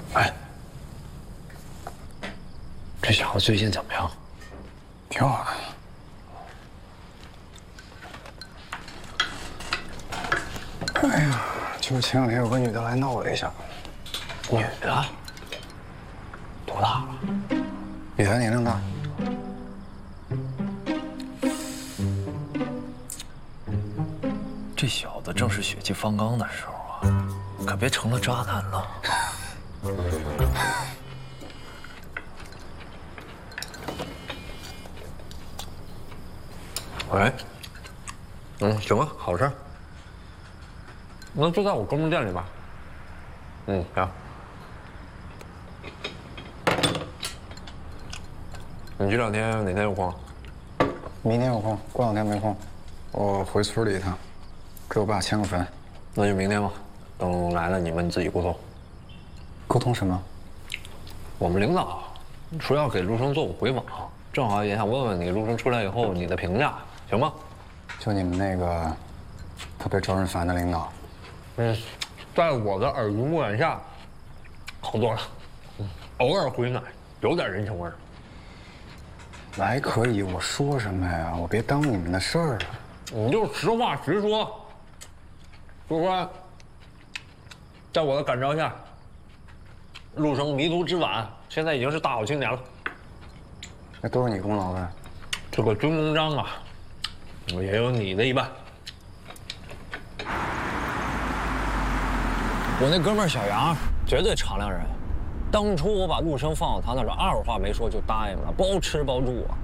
哎，这小子最近怎么样？ 挺好的。哎呀，就前两天有个女的来闹了一下。 女的？多大了？ 比她年龄大。 这小子正是血气方刚的时候啊，可别成了渣男了。喂，行啊，好事。那就在我哥们店里吧。行。你这两天哪天有空？ 明天有空，过两天没空。我回村里一趟，给我爸迁个坟。 那就明天吧，等来了你们自己沟通。 沟通什么？ 我们领导说要给陆生做个回访，正好也想问问你，陆生出来以后你的评价，行吗？ 就你们那个特别招人烦的领导。 在我的耳濡目染下，好多了。偶尔回暖，有点人情味儿。 来可以，我说什么呀？我别耽误你们的事儿啊。 你就实话实说。就说，在我的感召下，陆生迷途知返，现在已经是大好青年了。 那都是你功劳呗。 这个军功章啊，我也有你的一半。我那哥们儿小杨绝对敞亮人，当初我把陆生放到他那儿，二话没说就答应了，包吃包住啊。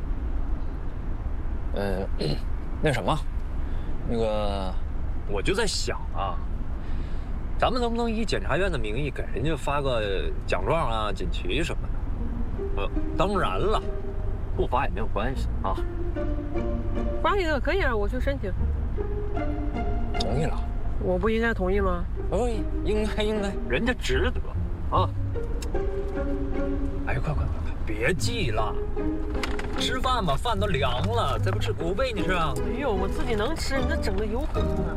那什么，那个，我就在想啊，咱们能不能以检察院的名义给人家发个奖状啊、锦旗什么的？当然了，不发也没有关系啊。 发一个可以啊，我去申请。 同意了。 我不应该同意吗？ 应该，人家值得啊！哎，快，别记了，吃饭吧，饭都凉了，再不吃我喂你吃啊！ 哎呦，我自己能吃，你这整的油乎乎的。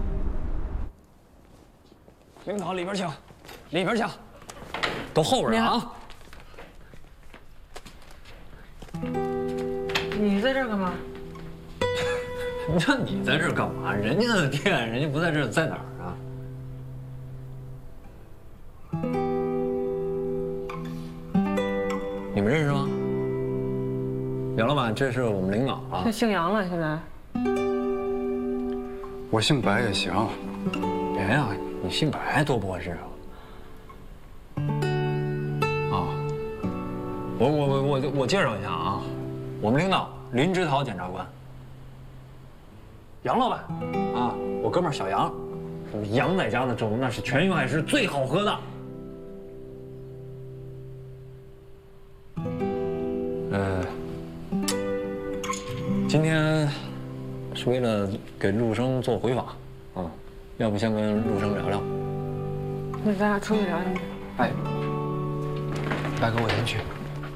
领导里边请，里边请，都后边啊！ 你在这儿干嘛？ 那你在这儿干嘛？人家的店，人家不在这儿，在哪儿啊？你们认识吗？杨老板，这是我们领导啊。 他姓杨了，现在。 我姓白也行。 别呀，你姓白多不合适啊！我介绍一下啊，我们领导林之桃检察官。杨老板，啊，我哥们儿小杨，我们杨仔家的粥那是全云海市最好喝的。今天是为了给陆生做回访，要不先跟陆生聊聊？ 那咱俩出去聊聊去。 哎，大哥，我先去。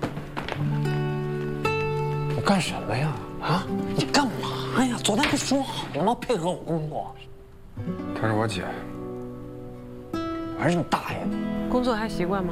我干什么呀？啊，你干嘛呀？昨天不说好了吗？配合我工作。 她是我姐。 还是你大爷！ 工作还习惯吗？